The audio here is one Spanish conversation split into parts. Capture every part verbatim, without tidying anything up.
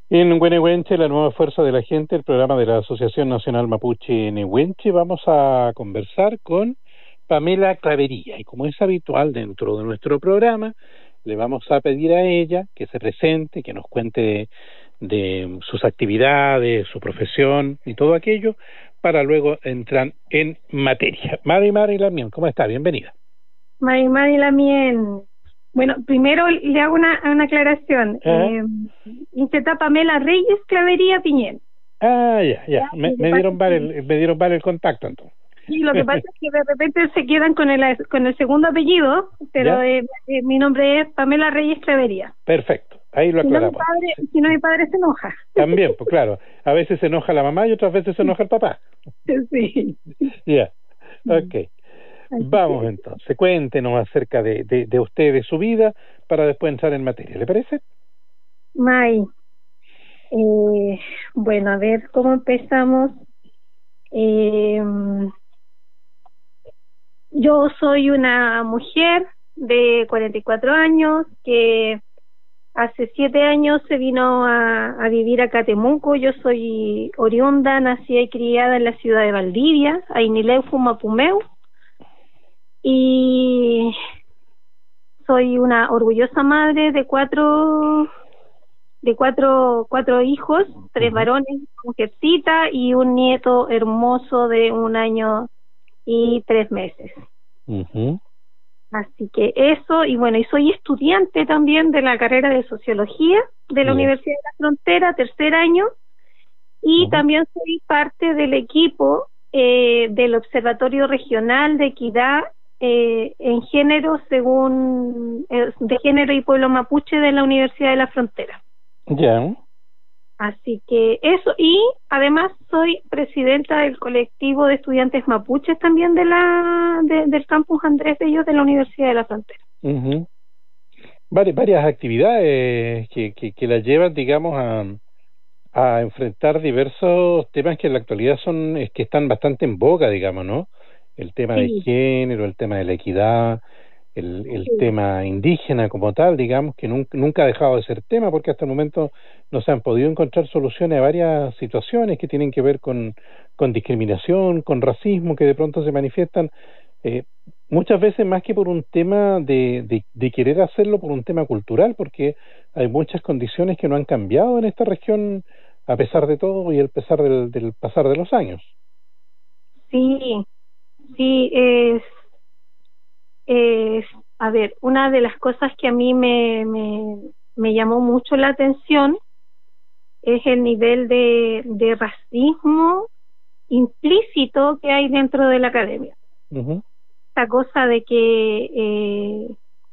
En Huenehuenche, la nueva fuerza de la gente, el programa de la Asociación Nacional Mapuche Nehuenche, vamos a conversar con Pamela Clavería. Y como es habitual dentro de nuestro programa, le vamos a pedir a ella que se presente, que nos cuente de, de sus actividades, su profesión y todo aquello, para luego entrar en materia. Mari Mari Lamien, ¿cómo está? Bienvenida. Mari Mari Lamien. Bueno, primero le hago una, una aclaración. Eh, Intenta Pamela Reyes Clavería Piñén. Ah, ya, ya. Me, me dieron mal el, me dieron mal el contacto entonces. Sí, lo que pasa es que de repente se quedan con el con el segundo apellido, pero eh, eh, mi nombre es Pamela Reyes Clavería. Perfecto, ahí lo aclaramos. Si no, mi padre, si no, mi padre se enoja. También, pues claro, a veces se enoja la mamá y otras veces se enoja el papá. Sí. Ya, okay. Vamos entonces, cuéntenos acerca de, de, de usted, de su vida, para después entrar en materia, ¿le parece? May, eh, bueno, a ver, ¿cómo empezamos? Eh, yo soy una mujer de cuarenta y cuatro años que hace siete años se vino a, a vivir acá a Temuco. Yo soy oriunda, nacida y criada en la ciudad de Valdivia, Ainileufu, Mapumeu. Y soy una orgullosa madre de cuatro de cuatro cuatro hijos, tres varones, mujercita y un nieto hermoso de un año y tres meses. Uh-huh. Así que eso, y bueno, y soy estudiante también de la carrera de Sociología de la uh-huh. Universidad de la Frontera, tercer año, y uh-huh. también soy parte del equipo eh, del Observatorio Regional de Equidad Eh, en género según eh, de género y pueblo mapuche de la Universidad de la Frontera. Ya. Yeah. Así que eso, y además soy presidenta del colectivo de estudiantes mapuches también de la de, del campus Andrés Bello de la Universidad de la Frontera. Uh-huh. Vari, varias actividades que, que, que la llevan, digamos, a, a enfrentar diversos temas que en la actualidad son es que están bastante en boga, digamos, ¿no? El tema sí. de género, el tema de la equidad, el, el sí. tema indígena como tal, digamos, que nunca, nunca ha dejado de ser tema, porque hasta el momento no se han podido encontrar soluciones a varias situaciones que tienen que ver con, con discriminación, con racismo, que de pronto se manifiestan, eh, muchas veces más que por un tema de, de, de querer hacerlo por un tema cultural, porque hay muchas condiciones que no han cambiado en esta región a pesar de todo y a pesar del, del pasar de los años. Sí. Sí, es, es, a ver, una de las cosas que a mí me, me, me llamó mucho la atención es el nivel de, de racismo implícito que hay dentro de la academia. Uh-huh. Esta cosa de que, eh,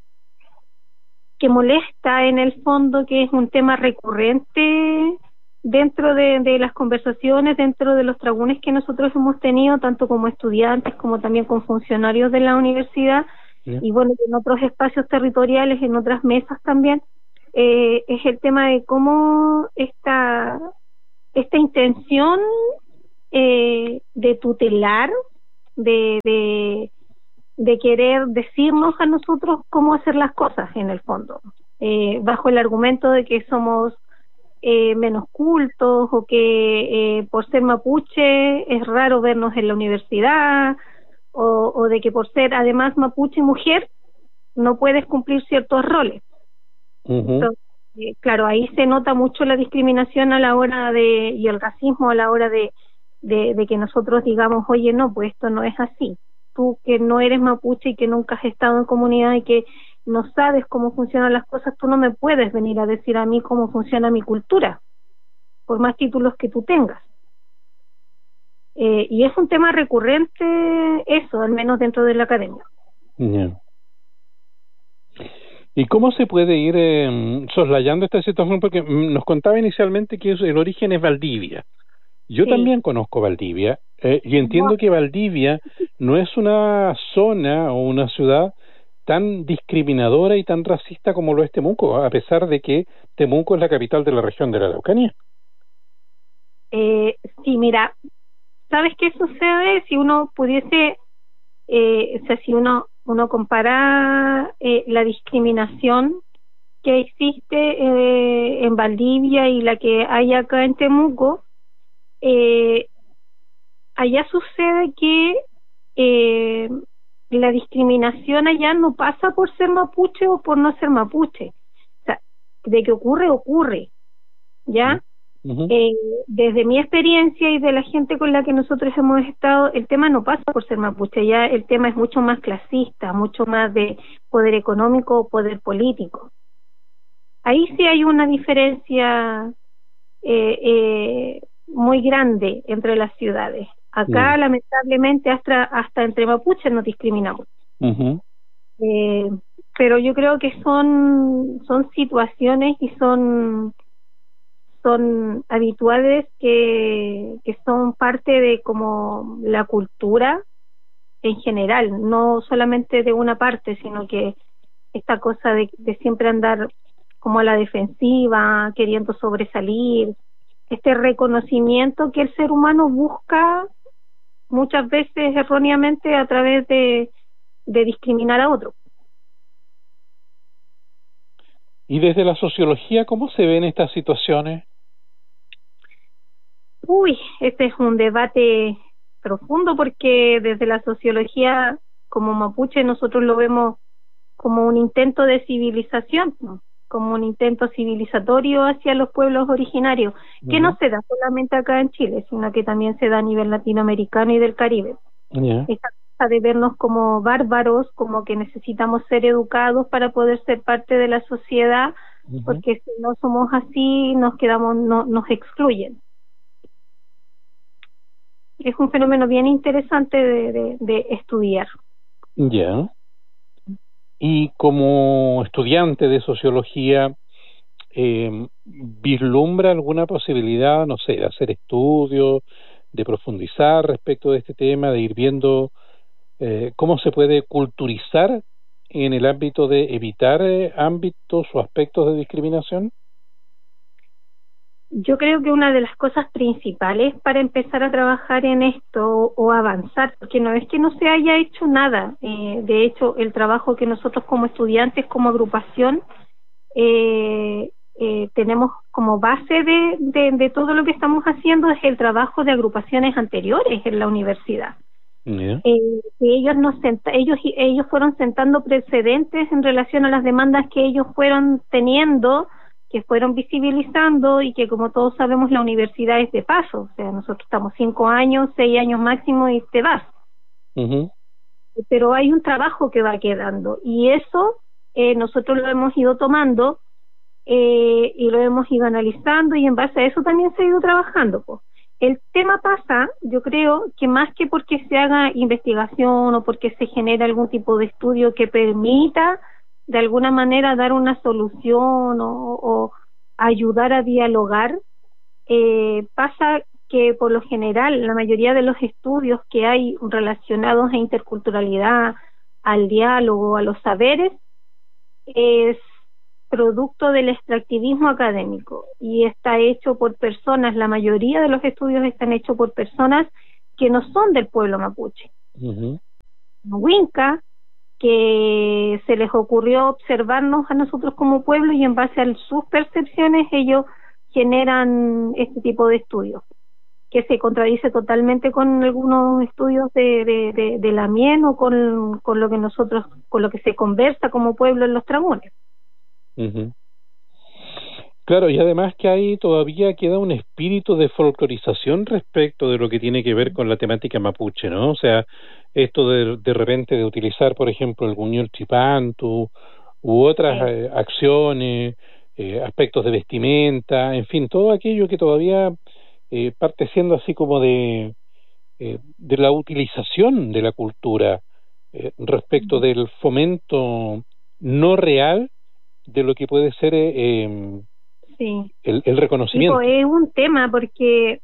que molesta en el fondo, que es un tema recurrente dentro de, de las conversaciones, dentro de los tragunes que nosotros hemos tenido, tanto como estudiantes como también con funcionarios de la universidad, yeah. y bueno, en otros espacios territoriales, en otras mesas también, eh, es el tema de cómo esta, esta intención eh, de tutelar, de, de, de querer decirnos a nosotros cómo hacer las cosas en el fondo, eh, bajo el argumento de que somos Eh, menos cultos o que eh, por ser mapuche es raro vernos en la universidad o, o de que por ser además mapuche mujer no puedes cumplir ciertos roles. Uh-huh. Entonces, eh, claro, ahí se nota mucho la discriminación a la hora de y el racismo a la hora de, de, de que nosotros digamos, oye, no, pues esto no es así. Tú que no eres mapuche y que nunca has estado en comunidad y que no sabes cómo funcionan las cosas, tú no me puedes venir a decir a mí cómo funciona mi cultura, por más títulos que tú tengas. Eh, y es un tema recurrente eso, al menos dentro de la academia. Yeah. ¿Y cómo se puede ir eh, soslayando esta situación? Porque nos contaba inicialmente que el origen es Valdivia. Yo sí. también conozco Valdivia eh, y entiendo no. que Valdivia no es una zona o una ciudad tan discriminadora y tan racista como lo es Temuco, a pesar de que Temuco es la capital de la región de la Araucanía. Eh, sí, mira, ¿sabes qué sucede? Si uno pudiese, eh, o sea, si uno, uno compara eh, la discriminación que existe eh, en Valdivia y la que hay acá en Temuco, eh, allá sucede que eh, la discriminación allá no pasa por ser mapuche o por no ser mapuche. O sea, de que ocurre, ocurre, ¿ya? Uh-huh. Eh, desde mi experiencia y de la gente con la que nosotros hemos estado, el tema no pasa por ser mapuche, ya el tema es mucho más clasista, mucho más de poder económico o poder político. Ahí sí hay una diferencia eh, eh, muy grande entre las ciudades. Acá, uh-huh. lamentablemente, hasta, hasta entre mapuches nos discriminamos. Uh-huh. Eh, pero yo creo que son, son situaciones y son... son habituales que, que son parte de como la cultura en general, no solamente de una parte, sino que esta cosa de, de siempre andar como a la defensiva, queriendo sobresalir, este reconocimiento que el ser humano busca muchas veces erróneamente a través de, de discriminar a otro. ¿Y desde la sociología cómo se ven estas situaciones? Uy, este es un debate profundo porque desde la sociología como mapuche nosotros lo vemos como un intento de civilización, ¿no? Como un intento civilizatorio hacia los pueblos originarios, uh-huh. que no se da solamente acá en Chile, sino que también se da a nivel latinoamericano y del Caribe. Yeah. Esta cosa de vernos como bárbaros, como que necesitamos ser educados para poder ser parte de la sociedad, uh-huh. porque si no somos así nos quedamos, no, nos excluyen. Es un fenómeno bien interesante de, de, de estudiar. Ya. Yeah. Y como estudiante de sociología, eh, ¿vislumbra alguna posibilidad, no sé, de hacer estudios, de profundizar respecto de este tema, de ir viendo eh, cómo se puede culturizar en el ámbito de evitar eh, ámbitos o aspectos de discriminación? Yo creo que una de las cosas principales para empezar a trabajar en esto o avanzar, porque no es que no se haya hecho nada, eh, de hecho el trabajo que nosotros como estudiantes, como agrupación, eh, eh, tenemos como base de, de, de todo lo que estamos haciendo es el trabajo de agrupaciones anteriores en la universidad. Yeah. Eh, ellos, nos senta, ellos, ellos fueron sentando precedentes en relación a las demandas que ellos fueron teniendo, que fueron visibilizando y que como todos sabemos la universidad es de paso, o sea, nosotros estamos cinco años, seis años máximo y te vas. Uh-huh. Pero hay un trabajo que va quedando y eso eh, nosotros lo hemos ido tomando eh, y lo hemos ido analizando y en base a eso también se ha ido trabajando. Pues. El tema pasa, yo creo, que más que porque se haga investigación o porque se genere algún tipo de estudio que permita de alguna manera dar una solución o, o ayudar a dialogar, eh, pasa que por lo general la mayoría de los estudios que hay relacionados a interculturalidad, al diálogo, a los saberes, es producto del extractivismo académico y está hecho por personas, la mayoría de los estudios están hechos por personas que no son del pueblo mapuche. Uh-huh. Huinca, que se les ocurrió observarnos a nosotros como pueblo y en base a sus percepciones ellos generan este tipo de estudios que se contradice totalmente con algunos estudios de, de, de, de la M I E N o con, con lo que nosotros, con lo que se conversa como pueblo en los tramones. Uh-huh. Claro, y además que ahí todavía queda un espíritu de folclorización respecto de lo que tiene que ver con la temática mapuche, ¿no? O sea, esto de, de repente de utilizar, por ejemplo, el Guñol Chipantu u otras sí. eh, acciones, eh, aspectos de vestimenta, en fin, todo aquello que todavía eh, parte siendo así como de, eh, de la utilización de la cultura eh, respecto del fomento no real de lo que puede ser eh, sí. el, el reconocimiento. Sí, es un tema porque,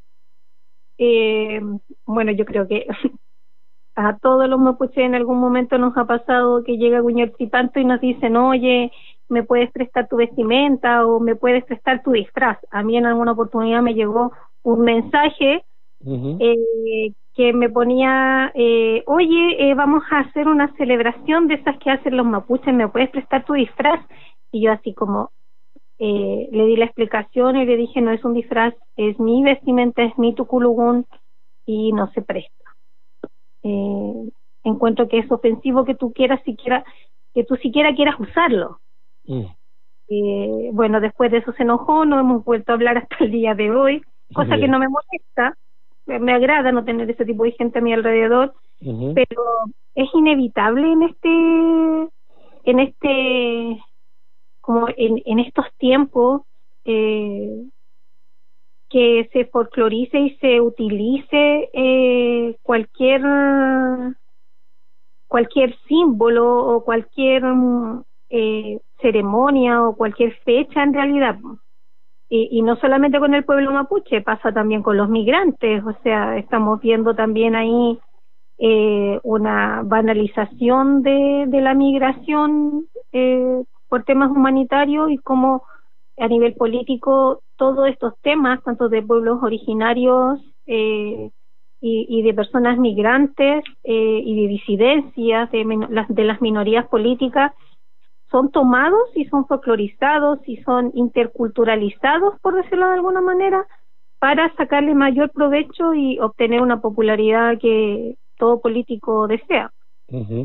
eh, bueno, yo creo que a todos los mapuches en algún momento nos ha pasado que llega Guñol Chipantu y nos dicen, oye, ¿me puedes prestar tu vestimenta o me puedes prestar tu disfraz? A mí en alguna oportunidad me llegó un mensaje uh-huh. eh, que me ponía, eh, oye, eh, vamos a hacer una celebración de esas que hacen los mapuches, ¿me puedes prestar tu disfraz? Y yo así como eh, le di la explicación y le dije, no es un disfraz, es mi vestimenta, es mi tuculugún y no se presta. Eh, encuentro que es ofensivo que tú quieras siquiera, que tú siquiera quieras usarlo. Mm. Eh, bueno, después de eso se enojó, no hemos vuelto a hablar hasta el día de hoy, cosa Bien. que no me molesta, me agrada no tener ese tipo de gente a mi alrededor, uh-huh. pero es inevitable en este, en este, como en, en estos tiempos, eh, que se folclorice y se utilice eh, cualquier cualquier símbolo o cualquier eh, ceremonia o cualquier fecha en realidad. Y, y no solamente con el pueblo mapuche, pasa también con los migrantes, o sea, estamos viendo también ahí eh, una banalización de, de la migración eh, por temas humanitarios y cómo a nivel político todos estos temas, tanto de pueblos originarios eh, y, y de personas migrantes eh, y de disidencias de, las, de las minorías políticas, son tomados y son folclorizados y son interculturalizados, por decirlo de alguna manera, para sacarle mayor provecho y obtener una popularidad que todo político desea. Uh-huh.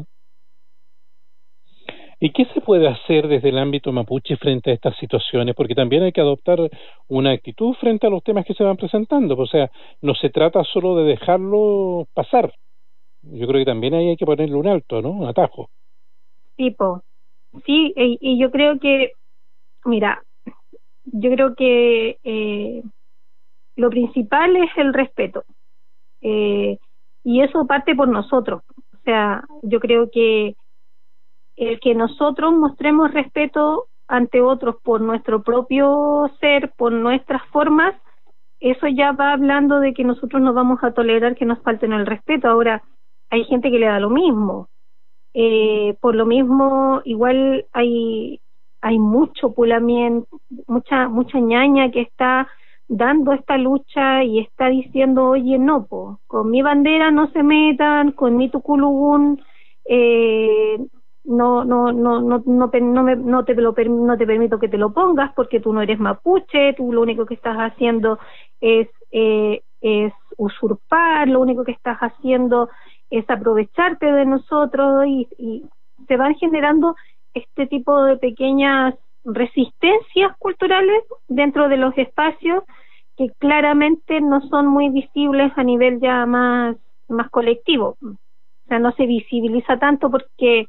¿Y qué se puede hacer desde el ámbito mapuche frente a estas situaciones? Porque también hay que adoptar una actitud frente a los temas que se van presentando. O sea, no se trata solo de dejarlo pasar. Yo creo que también ahí hay que ponerle un alto, ¿no? Un atajo. Tipo. Sí, y, y yo creo que, mira, yo creo que eh, lo principal es el respeto. Eh, y eso parte por nosotros. O sea, yo creo que el que nosotros mostremos respeto ante otros por nuestro propio ser, por nuestras formas, eso ya va hablando de que nosotros no vamos a tolerar que nos falten el respeto. Ahora, hay gente que le da lo mismo. Eh, por lo mismo, igual hay hay mucho pulamiento, mucha mucha ñaña que está dando esta lucha y está diciendo, oye, no, po, con mi bandera no se metan, con mi tuculugún, eh, no no no no no, no, me, no te lo no te permito que te lo pongas porque tú no eres mapuche, tú lo único que estás haciendo es eh, es usurpar, lo único que estás haciendo es aprovecharte de nosotros y, y se van generando este tipo de pequeñas resistencias culturales dentro de los espacios que claramente no son muy visibles a nivel ya más más colectivo. O sea, no se visibiliza tanto porque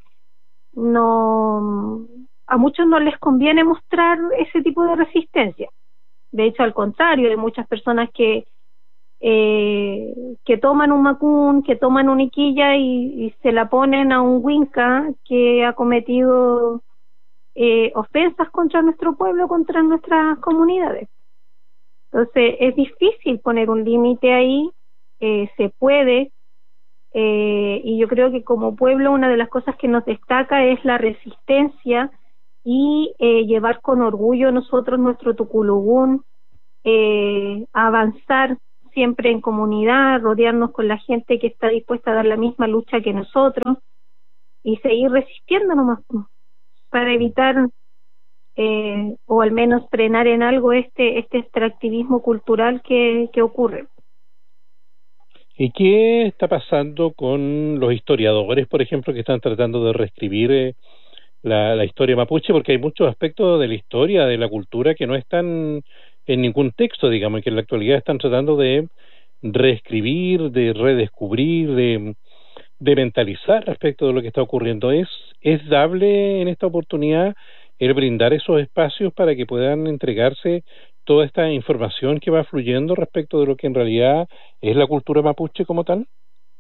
no a muchos no les conviene mostrar ese tipo de resistencia. De hecho, al contrario, hay muchas personas que Eh, que toman un macún, que toman una iquilla y, y se la ponen a un huinca que ha cometido eh, ofensas contra nuestro pueblo, contra nuestras comunidades. Entonces es difícil poner un límite ahí, eh, se puede, eh, y yo creo que como pueblo una de las cosas que nos destaca es la resistencia y eh, llevar con orgullo nosotros nuestro tuculugún, eh, avanzar siempre en comunidad, rodearnos con la gente que está dispuesta a dar la misma lucha que nosotros y seguir resistiendo nomás para evitar eh, o al menos frenar en algo este este extractivismo cultural que, que ocurre. ¿Y qué está pasando con los historiadores, por ejemplo, que están tratando de reescribir eh, la, la historia mapuche? Porque hay muchos aspectos de la historia, de la cultura, que no están en ningún texto, digamos, y que en la actualidad están tratando de reescribir, de redescubrir, de, de mentalizar respecto de lo que está ocurriendo. ¿Es, es dable en esta oportunidad el brindar esos espacios para que puedan entregarse toda esta información que va fluyendo respecto de lo que en realidad es la cultura mapuche como tal?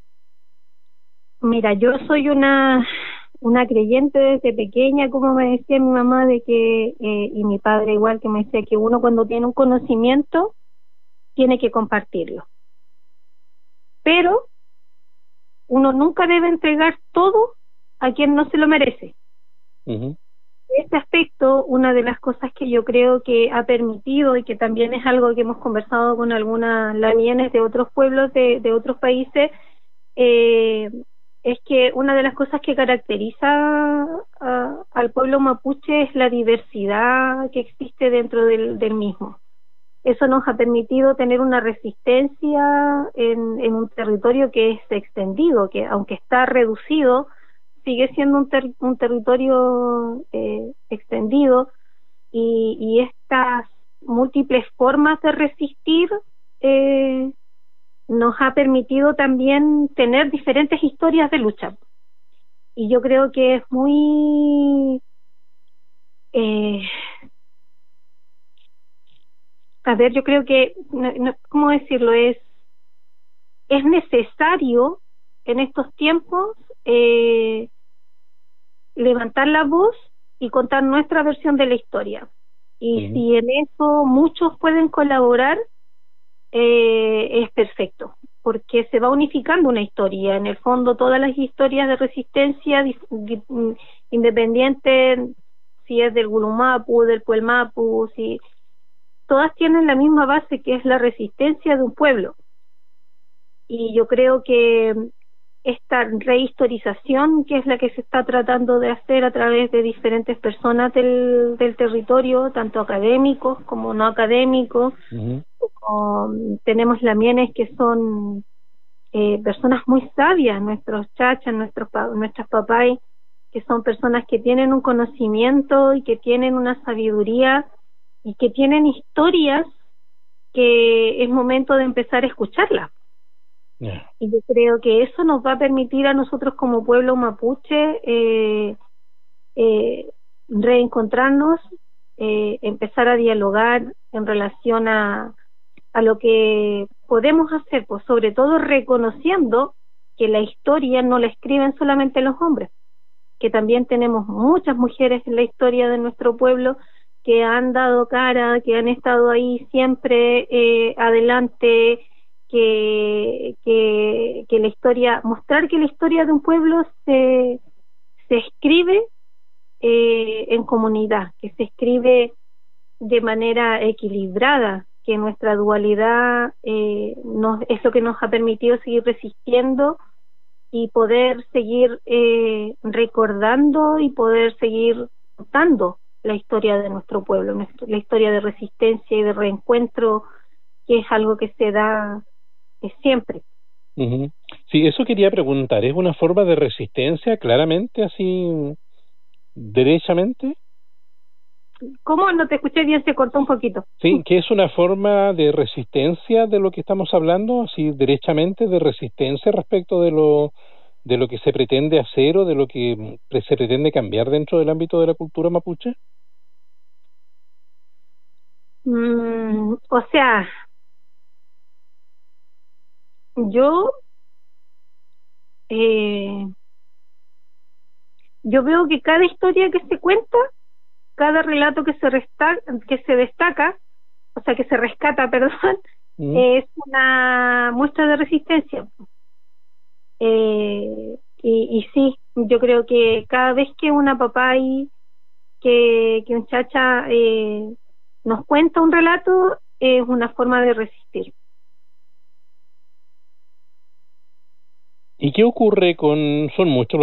Mira, yo soy una una creyente desde pequeña, como me decía mi mamá, de que eh, y mi padre igual, que me decía que uno cuando tiene un conocimiento tiene que compartirlo, pero uno nunca debe entregar todo a quien no se lo merece. Uh-huh. En este aspecto, una de las cosas que yo creo que ha permitido y que también es algo que hemos conversado con algunas lamienes de otros pueblos de, de otros países, eh, es que una de las cosas que caracteriza a, al pueblo mapuche es la diversidad que existe dentro del, del mismo. Eso nos ha permitido tener una resistencia en, en un territorio que es extendido, que aunque está reducido, sigue siendo un, ter, un territorio eh, extendido, y, y estas múltiples formas de resistir eh, nos ha permitido también tener diferentes historias de lucha. Y yo creo que es muy... Eh, a ver, yo creo que, no, no, ¿cómo decirlo? Es, es necesario en estos tiempos eh, levantar la voz y contar nuestra versión de la historia. Y uh-huh. si en eso muchos pueden colaborar, eh, es perfecto, porque se va unificando una historia. En el fondo, todas las historias de resistencia independiente, si es del Gulumapu, del Puelmapu, si todas tienen la misma base, que es la resistencia de un pueblo. Y yo creo que esta rehistorización, que es la que se está tratando de hacer a través de diferentes personas del, del territorio, tanto académicos como no académicos, uh-huh. como, tenemos lamienes que son eh, personas muy sabias, nuestros chachas, nuestros nuestras papás, que son personas que tienen un conocimiento y que tienen una sabiduría y que tienen historias que es momento de empezar a escucharlas. Yeah. Y yo creo que eso nos va a permitir a nosotros como pueblo mapuche eh, eh, reencontrarnos, eh, empezar a dialogar en relación a, a lo que podemos hacer, pues sobre todo reconociendo que la historia no la escriben solamente los hombres, que también tenemos muchas mujeres en la historia de nuestro pueblo que han dado cara, que han estado ahí siempre eh, adelante, que, que, que la historia, mostrar que la historia de un pueblo se, se escribe eh, en comunidad, que se escribe de manera equilibrada, que nuestra dualidad eh, nos, es lo que nos ha permitido seguir resistiendo y poder seguir eh, recordando y poder seguir contando la historia de nuestro pueblo, nuestro, la historia de resistencia y de reencuentro, que es algo que se da eh, siempre. Uh-huh. Sí, eso quería preguntar, ¿es una forma de resistencia claramente, así, derechamente? ¿Cómo? No te escuché bien, se cortó un poquito. Sí, que es una forma de resistencia de lo que estamos hablando, así, derechamente, de resistencia respecto de lo de lo que se pretende hacer o de lo que se pretende cambiar dentro del ámbito de la cultura mapuche? Mm, o sea, yo eh, yo veo que cada historia que se cuenta, cada relato que se resta, que se destaca, o sea, que se rescata, perdón, mm. es una muestra de resistencia. Eh, y, y sí, yo creo que cada vez que una papá y que, que un chacha eh, nos cuenta un relato, es una forma de resistir. ¿Y qué ocurre con, son muchos